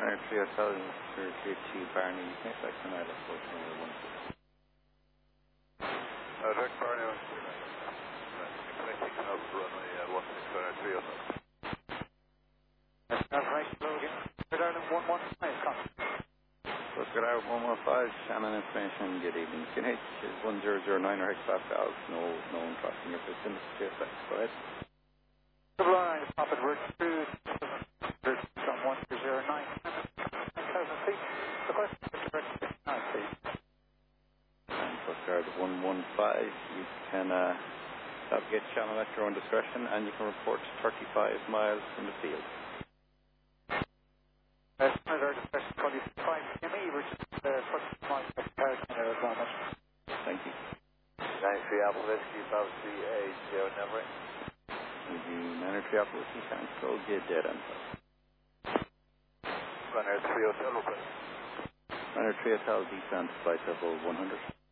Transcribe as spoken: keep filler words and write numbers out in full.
Runner three Hotel, three two Barney, Mayflex and Isla, four number one. Uh, Direct Barney, one two nine. Connecting to runway uh, one six Runner three Hotel. That's confirmation, hello again. Good Ireland one one five, copy. Good Ireland one one five, Shannon information, good evening. K H is one zero zero nine or X Pascal, no known crossing your piston, J F X, go ahead. Double line, pop it, we're two, from one zero nine, one thousand feet. The question is direct nine, please. And Coast Guard one one five, you can uh, navigate channel at your own discretion and you can report thirty-five miles from the field. That's another discussion, twenty-five M E, which is uh, first miles of comparison there as well. Thank you. nine three Apple Whiskey, Bob three A zero number. Would you manage the application and control get dead end? Runner three Hotel, open. Runner three Hotel, descent, flight level one hundred.